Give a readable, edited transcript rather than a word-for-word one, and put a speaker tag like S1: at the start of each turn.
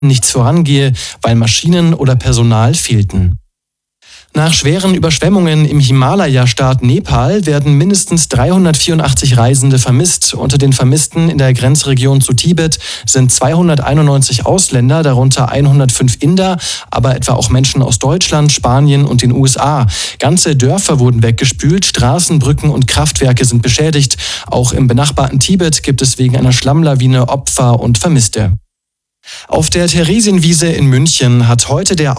S1: nichts vorangehe, weil Maschinen oder Personal fehlten. Nach schweren Überschwemmungen im Himalaya-Staat Nepal werden mindestens 384 Reisende vermisst. Unter den Vermissten in der Grenzregion zu Tibet sind 291 Ausländer, darunter 105 Inder, aber etwa auch Menschen aus Deutschland, Spanien und den USA. Ganze Dörfer wurden weggespült, Straßen, Brücken und Kraftwerke sind beschädigt. Auch im benachbarten Tibet gibt es wegen einer Schlammlawine Opfer und Vermisste. Auf der Theresienwiese in München hat heute der